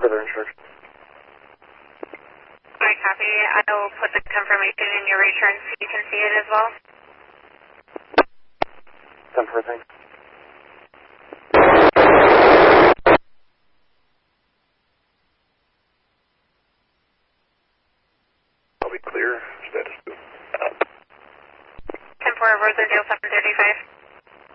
further instructions. Alright, copy. I will put the confirmation in your return so you can see it as well. 10-4, thanks. I'll be clear. Status 2. 10-4 over 735.